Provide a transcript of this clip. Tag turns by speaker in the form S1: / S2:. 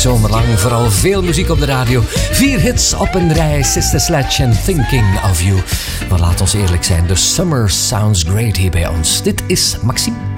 S1: zomer lang vooral veel muziek op de radio. 4 hits op een rij, Sister Sledge en Thinking of You. Maar laat ons eerlijk zijn, the summer sounds great hier bij ons. Dit is Maxime.